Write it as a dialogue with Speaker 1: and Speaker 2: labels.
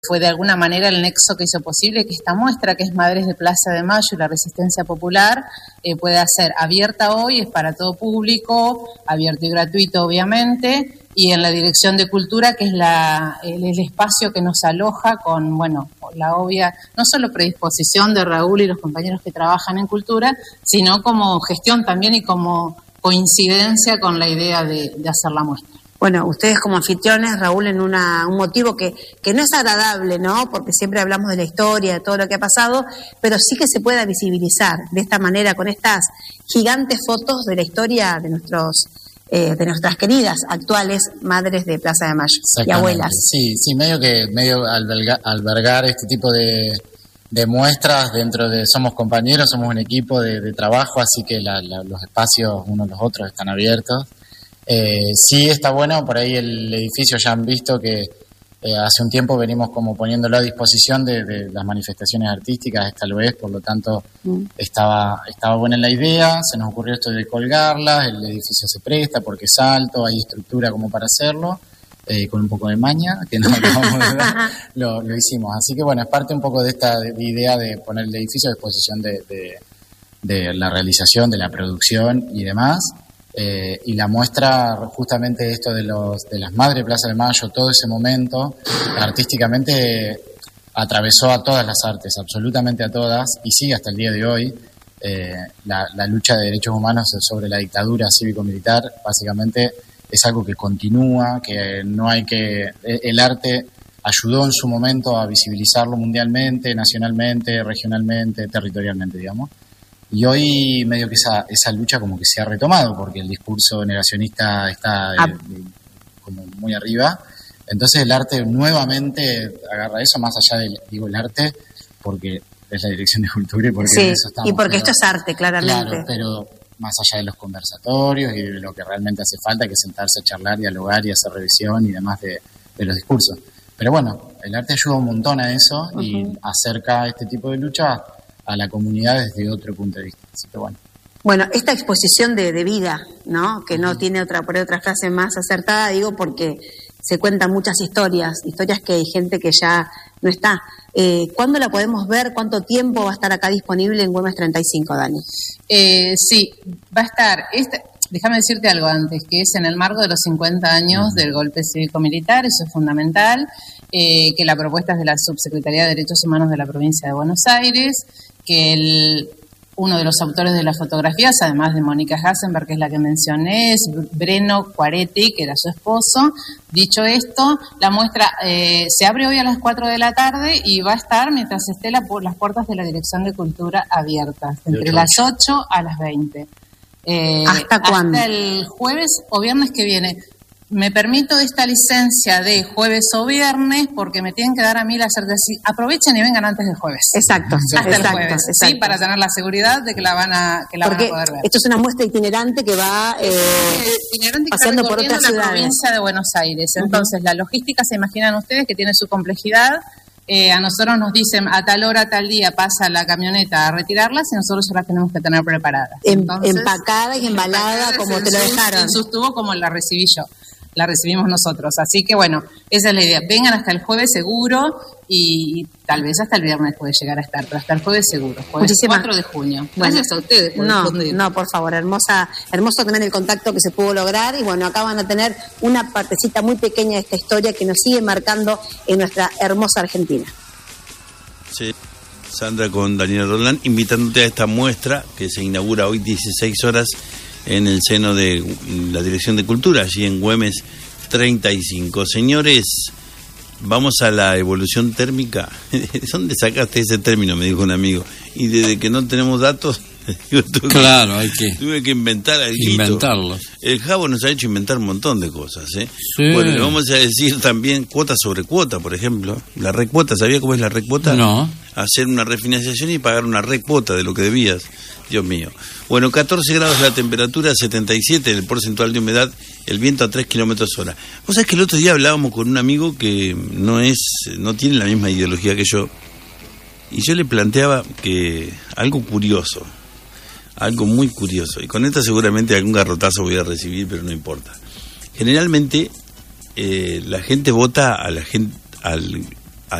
Speaker 1: fue de alguna manera el nexo que hizo posible que esta muestra, que es Madres de Plaza de Mayo y la Resistencia Popular, pueda ser abierta hoy, es para todo público, abierto y gratuito obviamente, y en la Dirección de Cultura, que es el espacio que nos aloja con, bueno, la obvia, no solo predisposición de Raúl y los compañeros que trabajan en cultura, sino como gestión también y como coincidencia con la idea de hacer la muestra.
Speaker 2: Bueno, ustedes como anfitriones, Raúl, en un motivo que no es agradable, ¿no? Porque siempre hablamos de la historia, de todo lo que ha pasado, pero sí que se pueda visibilizar de esta manera, con estas gigantes fotos de la historia de de nuestras queridas actuales madres de Plaza de Mayo y abuelas.
Speaker 3: Sí, medio albergar este tipo de muestras dentro de, somos compañeros, somos un equipo de trabajo, así que los espacios unos los otros están abiertos. Sí está bueno, por ahí el edificio ya han visto que hace un tiempo venimos como poniéndolo a disposición de las manifestaciones artísticas, esta lo es, por lo tanto estaba buena la idea, se nos ocurrió esto de colgarlas, el edificio se presta porque es alto, hay estructura como para hacerlo, con un poco de maña, que no acabamos de ver, lo hicimos. Así que bueno, es parte un poco de esta idea de poner el edificio a disposición de la realización, de la producción y demás. Y la muestra justamente esto de las Madres de Plaza de Mayo, todo ese momento artísticamente atravesó a todas las artes, absolutamente a todas, y sigue hasta el día de hoy. La lucha de derechos humanos sobre la dictadura cívico-militar básicamente es algo que continúa, que no hay que... El arte ayudó en su momento a visibilizarlo mundialmente, nacionalmente, regionalmente, territorialmente, digamos. Y hoy medio que esa lucha como que se ha retomado, porque el discurso negacionista está como muy arriba. Entonces el arte nuevamente agarra eso, más allá digo el arte, porque es la Dirección de Cultura y porque
Speaker 2: sí,
Speaker 3: en eso estamos.
Speaker 2: Y porque esto es arte, claramente.
Speaker 3: Claro, pero más allá de los conversatorios y de lo que realmente hace falta, que es sentarse a charlar, dialogar y hacer revisión y demás de los discursos. Pero bueno, el arte ayuda un montón a eso y acerca este tipo de lucha a la comunidad desde otro punto de vista. Así que bueno.
Speaker 2: Bueno, esta exposición de vida, ¿no? Que no tiene otra frase más acertada, digo, porque se cuentan muchas historias que hay gente que ya no está. ¿Cuándo la podemos ver? ¿Cuánto tiempo va a estar acá disponible en Güemes 35, Dani?
Speaker 1: Sí, va a estar... Déjame decirte algo antes, que es en el marco de los 50 años del golpe cívico-militar, eso es fundamental, que la propuesta es de la Subsecretaría de Derechos Humanos de la Provincia de Buenos Aires, que uno de los autores de las fotografías, además de Mónica Hasenberg, que es la que mencioné, es Breno Quaretti, que era su esposo. Dicho esto, la muestra se abre hoy a las 4 de la tarde y va a estar mientras esté las puertas de la Dirección de Cultura abiertas, entre las 8 a las 20.
Speaker 2: ¿Hasta cuándo?
Speaker 1: Hasta el jueves o viernes que viene. Me permito esta licencia de jueves o viernes porque me tienen que dar a mí la certeza. Aprovechen y vengan antes del jueves.
Speaker 2: Exacto.
Speaker 1: Hasta el jueves.
Speaker 2: Exacto.
Speaker 1: Sí, para tener la seguridad de que la van a poder ver.
Speaker 2: Esto es una muestra itinerante que va pasando por otras ciudades.
Speaker 1: La provincia de Buenos Aires. Entonces, la logística, se imaginan ustedes que tiene su complejidad. A nosotros nos dicen a tal hora, tal día pasa la camioneta a retirarlas y nosotros ya las tenemos que tener preparadas.
Speaker 2: Empacada y embalada como te lo dejaron.
Speaker 1: En sus tubos como la recibí yo. La recibimos nosotros. Así que bueno, esa es la idea. Vengan hasta el jueves seguro y tal vez hasta el viernes puede llegar a estar, pero hasta el jueves seguro. Jueves 4 de junio. Gracias a ustedes por difundir.
Speaker 2: No, por favor, hermoso también el contacto que se pudo lograr y bueno, acá van a tener una partecita muy pequeña de esta historia que nos sigue marcando en nuestra hermosa Argentina.
Speaker 4: Sí, Sandra con Daniela Roldán, invitándote a esta muestra que se inaugura hoy 16 horas en el seno de la Dirección de Cultura, allí en Güemes 35. Señores, vamos a la evolución térmica. ¿Dónde sacaste ese término? Me dijo un amigo. Y desde que no tenemos datos, tuve que inventarlo. El Javo nos ha hecho inventar un montón de cosas, ¿eh? Sí. Bueno, le vamos a decir también cuota sobre cuota, por ejemplo. La recuota, ¿sabía cómo es la recuota?
Speaker 5: No.
Speaker 4: Hacer una refinanciación y pagar una recuota de lo que debías. Dios mío. Bueno, 14 grados la temperatura, 77 el porcentual de humedad, el viento a 3 kilómetros hora. Vos sabés que el otro día hablábamos con un amigo que no tiene la misma ideología que yo, y yo le planteaba que algo muy curioso, y con esta seguramente algún garrotazo voy a recibir, pero no importa. Generalmente la gente vota al